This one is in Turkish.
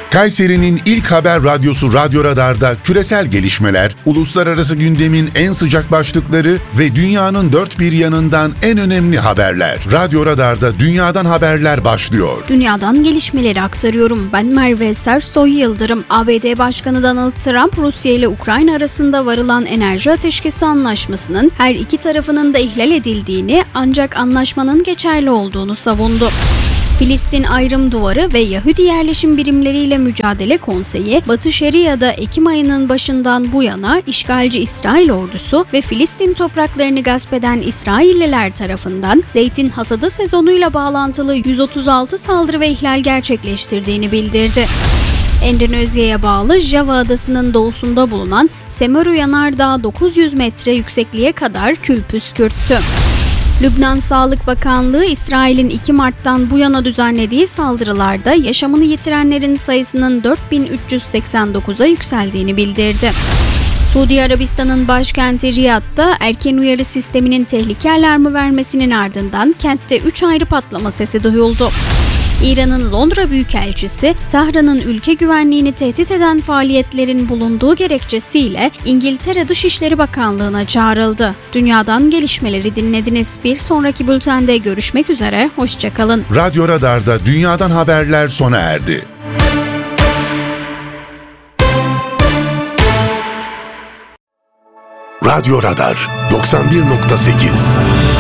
Kayseri'nin ilk haber radyosu Radyo Radar'da küresel gelişmeler, uluslararası gündemin en sıcak başlıkları ve dünyanın dört bir yanından en önemli haberler. Radyo Radar'da dünyadan haberler başlıyor. Dünyadan gelişmeleri aktarıyorum. Ben Merve Sersoy Yıldırım. ABD Başkanı Donald Trump, Rusya ile Ukrayna arasında varılan enerji ateşkesi anlaşmasının her iki tarafının da ihlal edildiğini, ancak anlaşmanın geçerli olduğunu savundu. Filistin Ayrım Duvarı ve Yahudi Yerleşim Birimleriyle Mücadele Konseyi, Batı Şeria'da Ekim ayının başından bu yana işgalci İsrail ordusu ve Filistin topraklarını gasp eden İsrailliler tarafından zeytin hasadı sezonuyla bağlantılı 136 saldırı ve ihlal gerçekleştirdiğini bildirdi. Endonezya'ya bağlı Java Adası'nın doğusunda bulunan Semeru Yanardağ 900 metre yüksekliğe kadar kül püskürttü. Lübnan Sağlık Bakanlığı, İsrail'in 2 Mart'tan bu yana düzenlediği saldırılarda yaşamını yitirenlerin sayısının 4.389'a yükseldiğini bildirdi. Suudi Arabistan'ın başkenti Riyad'da erken uyarı sisteminin tehlike alarmı vermesinin ardından kentte 3 ayrı patlama sesi duyuldu. İran'ın Londra Büyükelçisi, Tahran'ın ülke güvenliğini tehdit eden faaliyetlerin bulunduğu gerekçesiyle İngiltere Dışişleri Bakanlığı'na çağrıldı. Dünyadan gelişmeleri dinlediniz. Bir sonraki bültende görüşmek üzere, hoşçakalın. Radyo Radar'da dünyadan haberler sona erdi. Radyo Radar 91.8